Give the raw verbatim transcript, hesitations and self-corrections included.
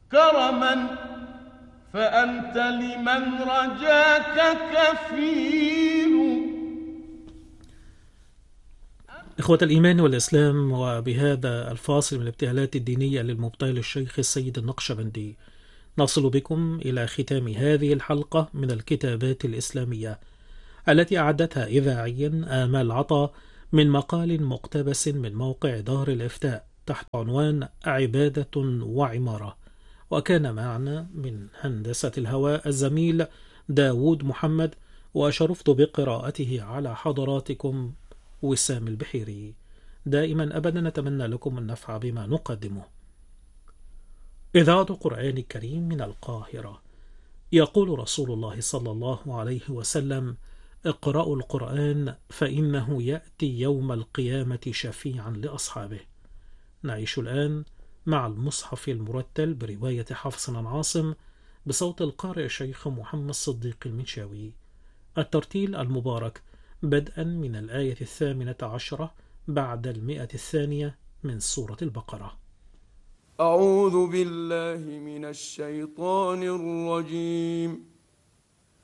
كرما فأنت لمن رجاك كفيل. إخوة الإيمان والإسلام، وبهذا الفاصل من الابتهالات الدينية للمبتهل الشيخ السيد النقشبندي نصل بكم إلى ختام هذه الحلقة من الكتابات الإسلامية التي أعدتها إذاعيا آمال عطا من مقال مقتبس من موقع دار الإفتاء تحت عنوان عبادة وعمارة. وكان معنا من هندسة الهواء الزميل داود محمد، وشرفت بقراءته على حضراتكم وسام البحيري. دائما أبدا نتمنى لكم النفع بما نقدمه. إذاعة القرآن الكريم من القاهرة. يقول رسول الله صلى الله عليه وسلم: اقرأوا القرآن فإنه يأتي يوم القيامة شفيعا لأصحابه. نعيش الآن مع المصحف المرتل برواية حفص عن عاصم بصوت القارئ الشيخ محمد صديق المنشاوي. الترتيل المبارك بدءا من الآية الثامنة عشرة بعد المئة الثانية من سورة البقرة. أعوذ بالله من الشيطان الرجيم.